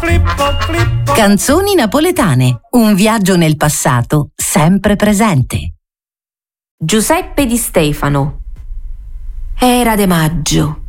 Canzoni napoletane, un viaggio nel passato sempre presente. Giuseppe Di Stefano. Era de maggio,